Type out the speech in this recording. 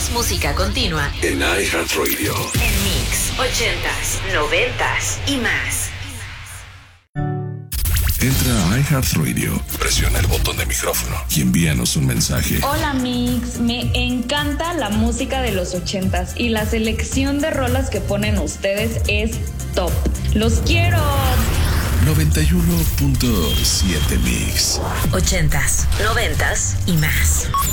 Más música continua en iHeartRadio. En Mix 80s, 90s y más. Entra a iHeartRadio, presiona el botón de micrófono y envíanos un mensaje. Hola Mix, me encanta la música de los 80s y la selección de rolas que ponen ustedes es top. ¡Los quiero! 91.7 Mix. 80s, 90s y más.